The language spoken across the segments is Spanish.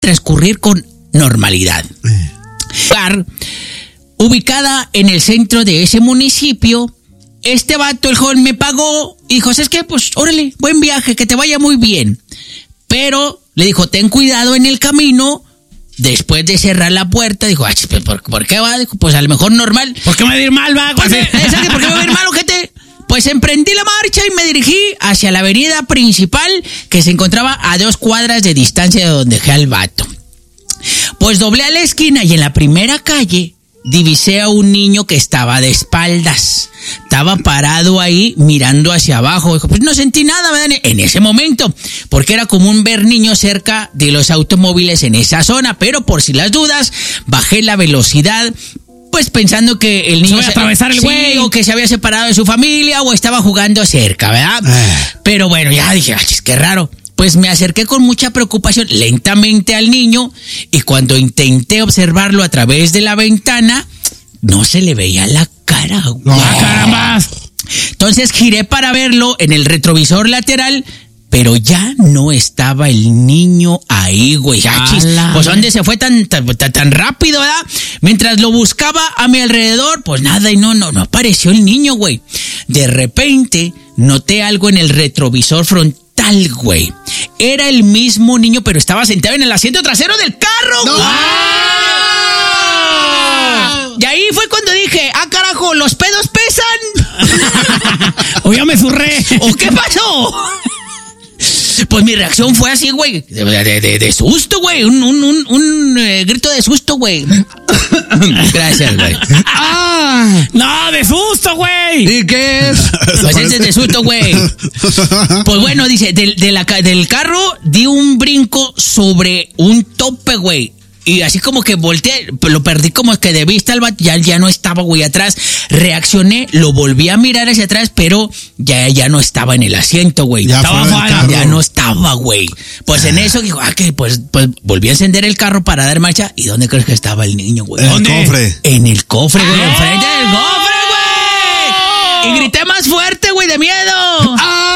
transcurrir con normalidad. Ubicada en el centro de ese municipio, este vato, el joven, me pagó y dijo, ¿sabes qué? Pues órale, buen viaje, que te vaya muy bien. Pero le dijo, ten cuidado en el camino. Después de cerrar la puerta, dijo, ¿por qué va? Dijo, pues a lo mejor normal. ¿Por qué me va a ir mal, va? ¿Por qué me va a ir mal, ojete? Pues emprendí la marcha y me dirigí hacia la avenida principal que se encontraba a 2 cuadras de distancia de donde dejé al vato. Pues doblé a la esquina y en la primera calle divisé a un niño que estaba de espaldas. Estaba parado ahí mirando hacia abajo. Dijo, pues no sentí nada, ¿verdad? En ese momento, porque era común ver niños cerca de los automóviles en esa zona, pero por si las dudas, bajé la velocidad, pues pensando que el niño se iba a atravesar el güey, o que se había separado de su familia o estaba jugando cerca, ¿verdad? Pero bueno, ya dije, qué raro. Pues me acerqué con mucha preocupación lentamente al niño y cuando intenté observarlo a través de la ventana, no se le veía la cara. ¡No, caramba! Entonces giré para verlo en el retrovisor lateral, pero ya no estaba el niño ahí, güey. Pues ¿dónde se fue tan rápido, verdad? Mientras lo buscaba a mi alrededor, pues nada, y no apareció el niño, güey. De repente noté algo en el retrovisor frontal, güey. Era el mismo niño, pero estaba sentado en el asiento trasero del carro. ¡No! Y ahí fue cuando dije, carajo, ¿los pedos pesan? O ya me zurré. ¿O qué pasó? Pues mi reacción fue así, güey, de susto, güey, un grito de susto, güey. Gracias, güey. No, de susto, güey. ¿Y qué es? Pues ese es de susto, güey. Pues bueno, dice, del carro di un brinco sobre un tope, güey. Y así como que volteé, lo perdí como que de vista al vato, ya no estaba, güey, atrás. Reaccioné, lo volví a mirar hacia atrás, pero ya no estaba en el asiento, güey. Ya no estaba, güey. Pues en eso dijo, pues volví a encender el carro para dar marcha. ¿Y dónde crees que estaba el niño, güey? En el cofre. En el cofre, güey, enfrente del cofre, güey. Y grité más fuerte, güey, de miedo.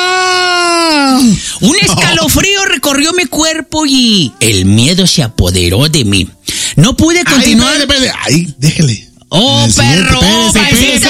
Un escalofrío recorrió mi cuerpo y el miedo se apoderó de mí. No pude continuar. Espérate. Ay, déjele. ¡Oh, perro! Espérese.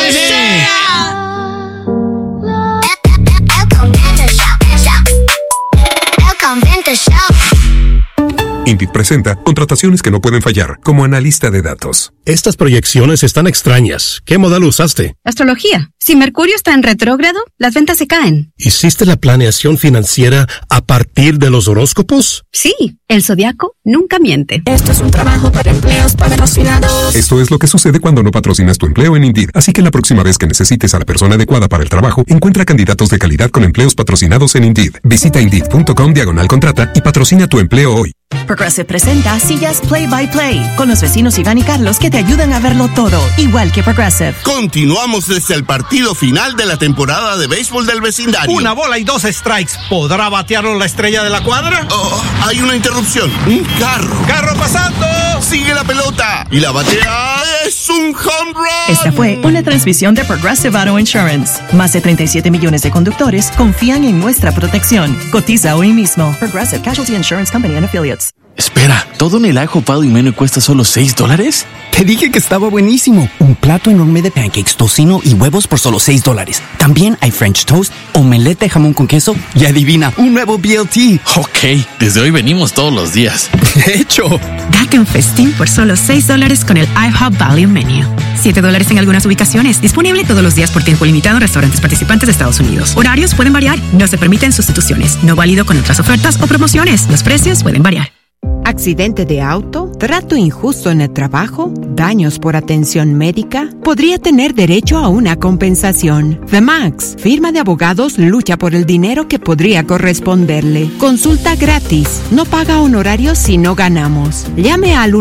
Indeed presenta contrataciones que no pueden fallar, como analista de datos. Estas proyecciones están extrañas. ¿Qué modal usaste? Astrología. Si Mercurio está en retrógrado, las ventas se caen. ¿Hiciste la planeación financiera a partir de los horóscopos? Sí, el zodiaco nunca miente. Esto es un trabajo para empleos patrocinados. Esto es lo que sucede cuando no patrocinas tu empleo en Indeed. Así que la próxima vez que necesites a la persona adecuada para el trabajo, encuentra candidatos de calidad con empleos patrocinados en Indeed. Visita Indeed.com/contrata y patrocina tu empleo hoy. Progressive presenta Sillas Play by Play con los vecinos Iván y Carlos que te ayudan a verlo todo, igual que Progressive. Continuamos desde el partido final de la temporada de béisbol del vecindario. Una bola y 2 strikes. ¿Podrá batearlo la estrella de la cuadra? Hay una interrupción. Un carro. ¡Carro pasando! Sigue la pelota y la batea es un home run. Esta fue una transmisión de Progressive Auto Insurance. Más de 37 millones de conductores confían en nuestra protección. Cotiza hoy mismo. Progressive Casualty Insurance Company and Affiliates. Espera, ¿todo en el ajo Pado y Menú cuesta solo $6? Te dije que estaba buenísimo. Un plato enorme de pancakes, tocino y huevos por solo $6. También hay French toast, omelette de jamón con queso y adivina, un nuevo BLT. Ok, desde hoy venimos todos los días. De hecho. Date un festín por solo $6 con el IHOP Value Menu. $7 en algunas ubicaciones. Disponible todos los días por tiempo limitado en restaurantes participantes de Estados Unidos. Horarios pueden variar. No se permiten sustituciones. No válido con otras ofertas o promociones. Los precios pueden variar. ¿Accidente de auto? ¿Trato injusto en el trabajo? ¿Daños por atención médica? Podría tener derecho a una compensación. The Max, firma de abogados, lucha por el dinero que podría corresponderle. Consulta gratis. No paga honorarios si no ganamos. Llame al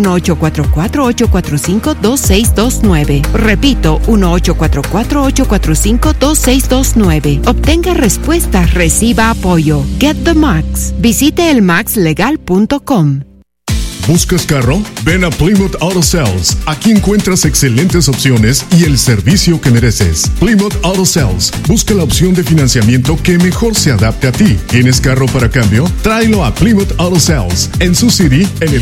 1-844-845-2629. Repito, 1-844-845-2629. Obtenga respuestas, reciba apoyo. Get the Max. Visite elmaxlegal.com. ¿Buscas carro? Ven a Plymouth Auto Sales. Aquí encuentras excelentes opciones y el servicio que mereces. Plymouth Auto Sales. Busca la opción de financiamiento que mejor se adapte a ti. ¿Tienes carro para cambio? Tráelo a Plymouth Auto Sales en Sioux City, en el